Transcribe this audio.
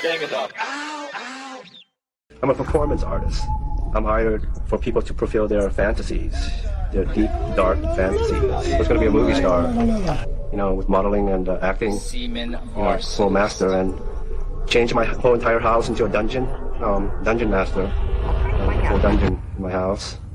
I'm a performance artist. I'm hired for people to fulfill their fantasies, their deep, dark fantasies. I was going to be a movie star, with modeling and acting, full master, and change my whole entire house into a dungeon, dungeon master, full dungeon in my house.